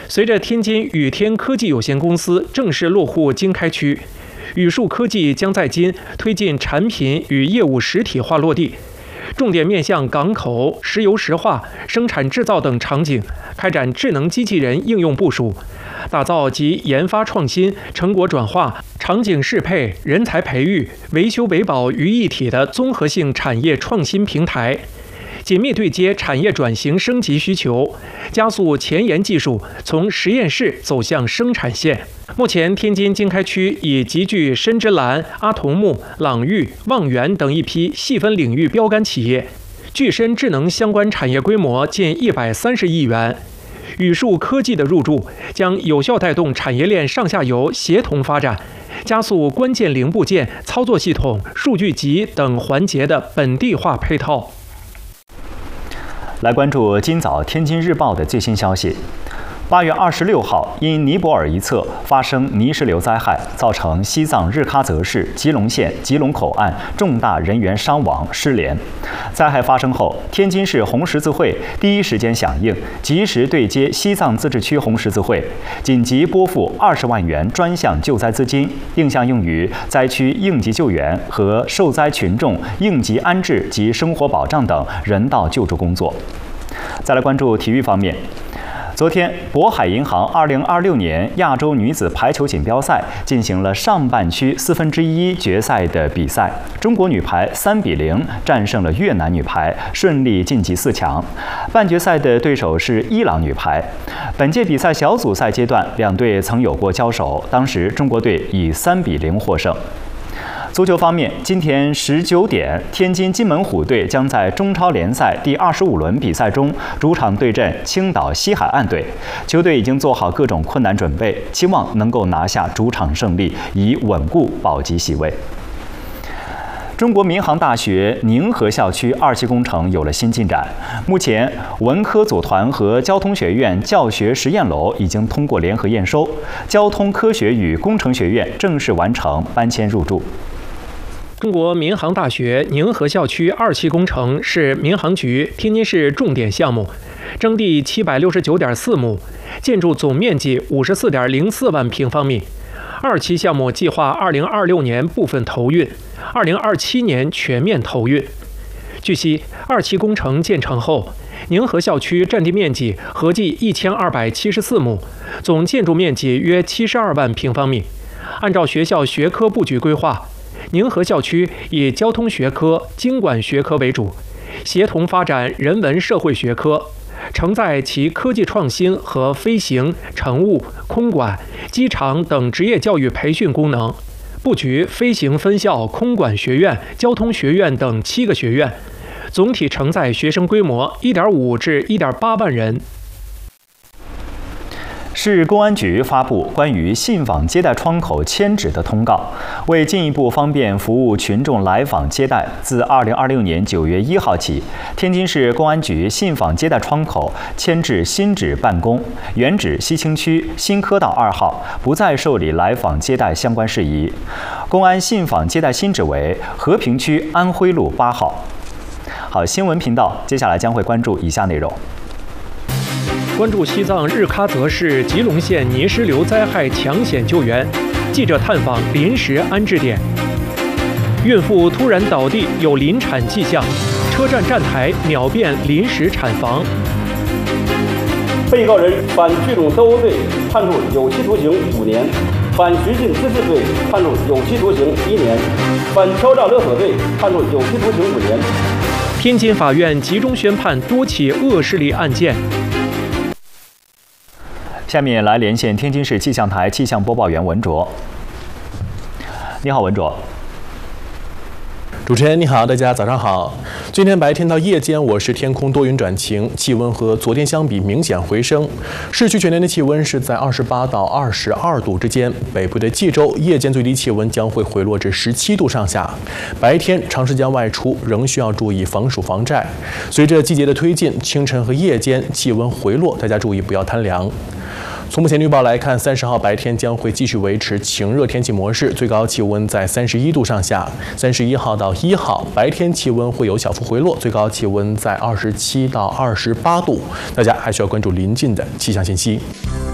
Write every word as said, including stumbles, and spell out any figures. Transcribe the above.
随着天津宇天科技有限公司正式落户经开区，宇树科技将在今推进产品与业务实体化落地，重点面向港口、石油石化、生产制造等场景，开展智能机器人应用部署，打造集研发创新、成果转化、场景适配、人才培育、维修维保于一体的综合性产业创新平台，紧密对接产业转型升级需求，加速前沿技术从实验室走向生产线。目前，天津经开区已集聚深之蓝、阿童木、朗域、望源等一批细分领域标杆企业，具深智能相关产业规模近一百三十亿元。宇树科技的入驻将有效带动产业链上下游协同发展，加速关键零部件、操作系统、数据集等环节的本地化配套。 来关注今早《天津日报》的最新消息。八月二十六号，因尼泊尔一侧发生泥石流灾害，造成西藏日喀则市、吉隆县、吉隆口岸重大人员伤亡失联。灾害发生后，天津市红十字会第一时间响应，及时对接西藏自治区红十字会，紧急拨付二十万元专项救灾资金，应项用于灾区应急救援和受灾群众应急安置及生活保障等人道救助工作。再来关注体育方面。昨天，渤海银行二零二六年亚洲女子排球锦标赛进行了上半区四分之一决赛的比赛，中国女排三比零战胜了越南女排，顺利晋级四强。半决赛的对手是伊朗女排。本届比赛小组赛阶段，两队曾有过交手，当时中国队以三比零获胜。足球方面，今天十九点，天津津门虎队将在中超联赛第二十五轮比赛中主场对阵青岛西海岸队。球队已经做好各种困难准备，期望能够拿下主场胜利，以稳固保级席位。中国民航大学宁河校区二期工程有了新进展。目前，文科组团和交通学院教学实验楼已经通过联合验收，交通科学与工程学院正式完成搬迁入驻。 中国民航大学宁河校区二期工程是民航局天津市重点项目，征地七百六十九点四亩，建筑总面积五十四点零四万平方米。二期项目计划二零二六年部分投运，二零二七年全面投运。据悉，二期工程建成后，宁河校区占地面积合计一千二百七十四亩，总建筑面积约七十二万平方米。按照学校学科布局规划，宁河校区以交通学科、经管学科为主，协同发展人文社会学科，承载其科技创新和飞行、乘务、空管、机场等职业教育培训功能，布局飞行分校、空管学院、交通学院等七个学院，总体承载学生规模 一点五至一点八万人。 市公安局发布关于信访接待窗口迁址的通告，为进一步方便服务群众来访接待，自二零二六年九月一号起，天津市公安局信访接待窗口迁至新址办公，原址西青区新科道二号，不再受理来访接待相关事宜。公安信访接待新址为和平区安徽路八号。好，新闻频道接下来将会关注以下内容。 关注西藏日喀则市吉隆县泥石流灾害抢险救援，记者探访临时安置点。孕妇突然倒地有临产迹象，车站站台秒变临时产房。 被告人反聚众斗殴罪判处有期徒刑五年，反寻衅滋事罪判处有期徒刑一年，反敲诈勒索罪判处有期徒刑五年。 天津法院集中宣判多起恶势力案件。 下面来连线天津市气象台气象播报员文卓。你好，文卓。 主持人你好，大家早上好。今天白天到夜间，我市天空多云转晴，气温和昨天相比明显回升。市区全天的气温是在二十八到二十二度之间，北部的冀州夜间最低气温将会回落至十七度上下。白天长时间外出仍需要注意防暑防晒。随着季节的推进，清晨和夜间气温回落，大家注意不要贪凉。从目前预报来看，三十号白天将会继续维持晴热天气模式，最高气温在三十一度上下。三十一号到一号白天气温会有小幅回落，最高气温在二十七到二十八度。大家还需要关注临近的气象信息。